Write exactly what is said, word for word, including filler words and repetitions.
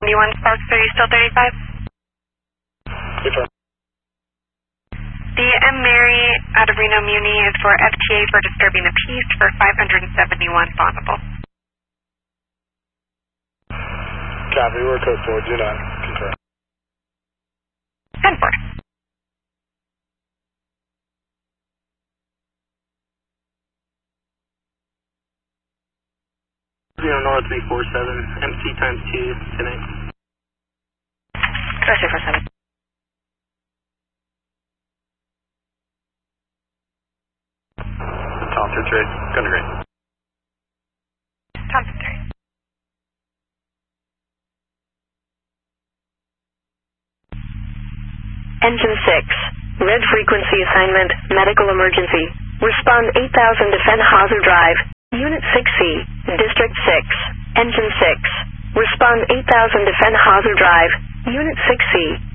seventy-one Sparks, are you still thirty-five? Confirm. The M. Mary out of Reno Muni is for F T A for disturbing the peace for five hundred seventy-one bondable. Copy, we're code four, do not confirm. ten four. Zero North three four seven, M C times two, tonight. Crush three four seven. Thompson three, gun green. Thompson three. Engine six, red frequency assignment, medical emergency. Respond eight thousand Defend Hauser Drive, Unit six C, District six, Engine six. Respond eight thousand Defend Hauser Drive, Unit six C.